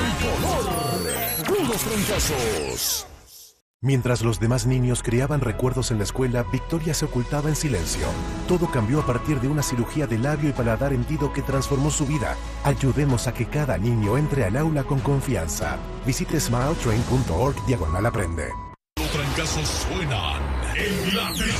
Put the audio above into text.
Rudos Trancazos. Mientras los demás niños criaban recuerdos en la escuela, Victoria se ocultaba en silencio. Todo cambió a partir de una cirugía de labio y paladar hendido que transformó su vida. Ayudemos a que cada niño entre al aula con confianza. Visite smiletrain.org/aprende. Los trancazos suenan en la